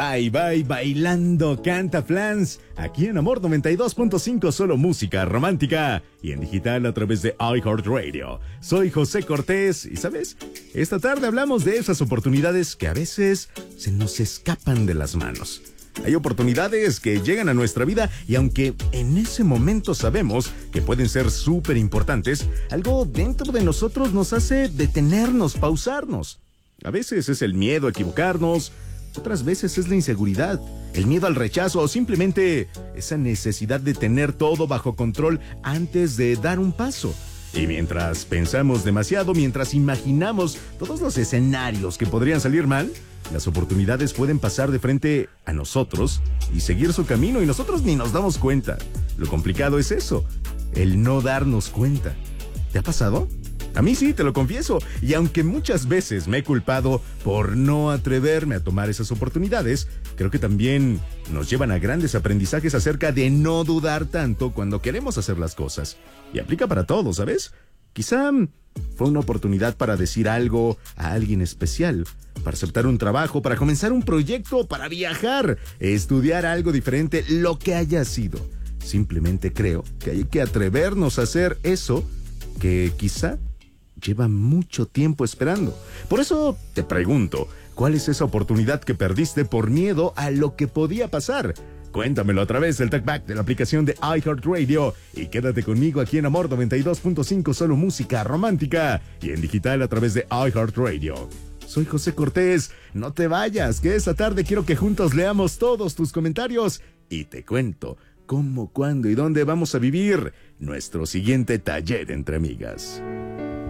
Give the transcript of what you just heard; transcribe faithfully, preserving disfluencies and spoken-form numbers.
Bye bye bailando canta Flans, aquí en Amor noventa y dos punto cinco, solo música romántica y en digital a través de iHeartRadio. Soy José Cortés y ¿sabes? Esta tarde hablamos de esas oportunidades que a veces se nos escapan de las manos. Hay oportunidades que llegan a nuestra vida y aunque en ese momento sabemos que pueden ser súper importantes, algo dentro de nosotros nos hace detenernos, pausarnos. A veces es el miedo a equivocarnos, otras veces es la inseguridad, el miedo al rechazo o simplemente esa necesidad de tener todo bajo control antes de dar un paso. Y mientras pensamos demasiado, mientras imaginamos todos los escenarios que podrían salir mal, las oportunidades pueden pasar de frente a nosotros y seguir su camino y nosotros ni nos damos cuenta. Lo complicado es eso, el no darnos cuenta. ¿Te ha pasado? A mí sí, te lo confieso, y aunque muchas veces me he culpado por no atreverme a tomar esas oportunidades, creo que también nos llevan a grandes aprendizajes acerca de no dudar tanto cuando queremos hacer las cosas. Y aplica para todo, ¿sabes? Quizá fue una oportunidad para decir algo a alguien especial, para aceptar un trabajo, para comenzar un proyecto, para viajar, estudiar algo diferente, lo que haya sido. Simplemente creo que hay que atrevernos a hacer eso que quizá lleva mucho tiempo esperando. Por eso te pregunto, ¿cuál es esa oportunidad que perdiste por miedo a lo que podía pasar? Cuéntamelo a través del Talkback de la aplicación de iHeartRadio y quédate conmigo aquí en Amor noventa y dos punto cinco, solo música romántica y en digital a través de iHeartRadio. Soy José Cortés, no te vayas, que esta tarde quiero que juntos leamos todos tus comentarios y te cuento cómo, cuándo y dónde vamos a vivir nuestro siguiente taller entre amigas.